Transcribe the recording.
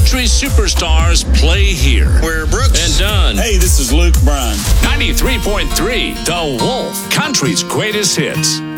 country superstars play here. Where Brooks and Dunn. Hey, this is Luke Bryan. 93.3 The Wolf, country's greatest hits.